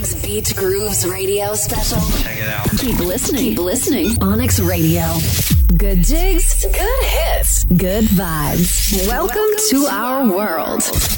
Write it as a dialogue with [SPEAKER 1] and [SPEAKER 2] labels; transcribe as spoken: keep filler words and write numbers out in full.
[SPEAKER 1] Onyx Beat Grooves radio special.
[SPEAKER 2] Check it out.
[SPEAKER 1] Keep listening. Keep listening. Onyx Radio. Good jigs, good hits, good vibes. Welcome, Welcome to, to our world. world.